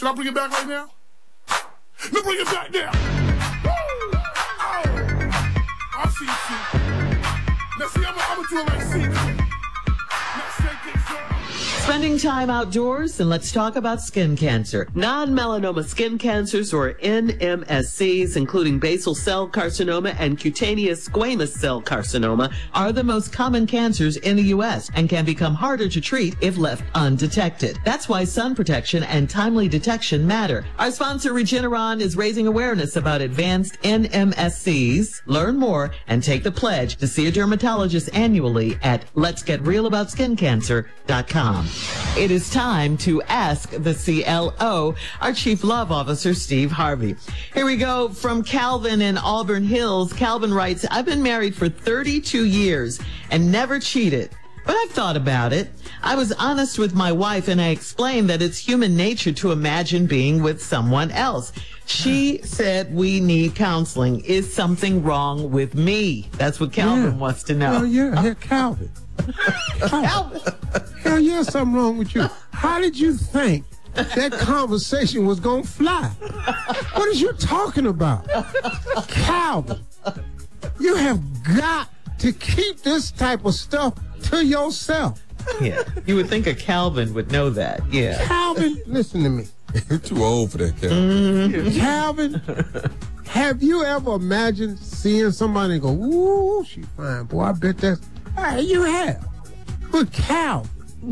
Should I bring it back right now? Let's bring it back now. Woo! Oh. I see you. Now see, I'm gonna do it like see. Let's take it, sir. Spending time outdoors, and let's talk about skin cancer. Non-melanoma skin cancers, or NMSCs, including basal cell carcinoma and cutaneous squamous cell carcinoma, are the most common cancers in the U.S. and can become harder to treat if left undetected. That's why sun protection and timely detection matter. Our sponsor, Regeneron, is raising awareness about advanced NMSCs. Learn more and take the pledge to see a dermatologist annually at letsgetrealaboutSkinCancer.com. It is time to ask the CLO, our Chief Love Officer, Steve Harvey. Here we go from Calvin in Auburn Hills. Calvin writes, I've been married for 32 years and never cheated, but I've thought about it. I was honest with my wife and I explained that it's human nature to imagine being with someone else. She said we need counseling. Is something wrong with me? That's what Calvin wants to know. Well, yeah, Calvin. Calvin. Hell yeah, something wrong with you. How did you think that conversation was going to fly? What are you talking about? Calvin, you have got to keep this type of stuff to yourself. Yeah, you would think a Calvin would know that. Yeah. Calvin, listen to me. You're too old for that, Calvin. Calvin, have you ever imagined seeing somebody and go, ooh, she fine. Boy, I bet that's... You have. But Calvin,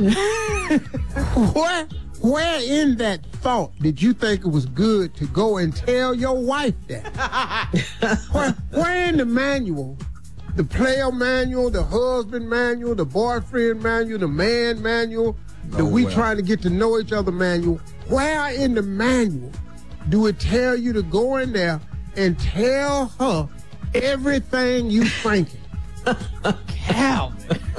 where in that thought did you think it was good to go and tell your wife that? where in the manual, the player manual, the husband manual, the boyfriend manual, the man manual, trying to get to know each other manual, where in the manual do it tell you to go in there and tell her everything you thinking? Calvin.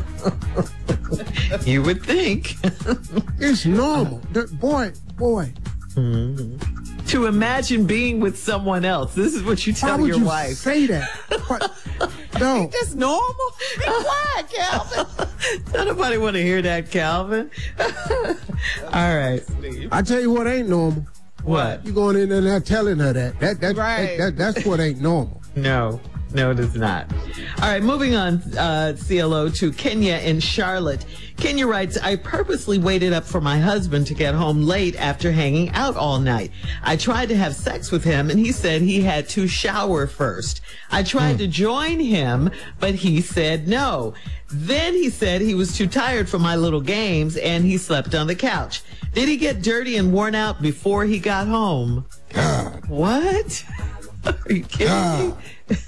You would think. It's normal. Boy. Mm-hmm. To imagine being with someone else. This is what you tell your wife. Why would you say that? No. That's normal? Be quiet, Calvin. Don't nobody want to hear that, Calvin. All right, Steve. I tell you what ain't normal. What? You going in there telling her that. That's what ain't normal. No, it is not. All right, moving on, CLO, to Kenya in Charlotte. Kenya writes, I purposely waited up for my husband to get home late after hanging out all night. I tried to have sex with him, and he said he had to shower first. I tried to join him, but he said no. Then he said he was too tired for my little games, and he slept on the couch. Did he get dirty and worn out before he got home? God. What? Are you kidding me?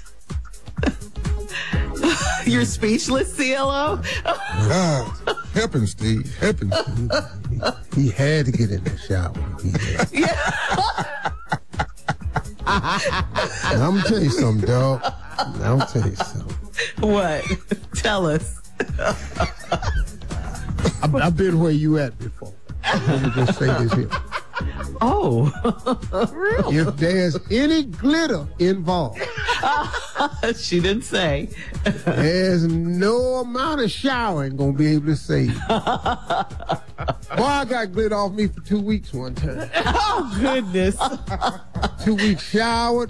You're speechless, CLO? God, help him, Steve. Help him. He had to get in the shower. I'm going to tell you something, dog. I'm going to tell you something. What? Tell us. I've been where you at before. Let me just say this here. Oh, really? If there's any glitter involved, she didn't say. There's no amount of showering gonna be able to save you. Boy, I got glitter off me for 2 weeks one time. Oh, goodness. 2 weeks showered,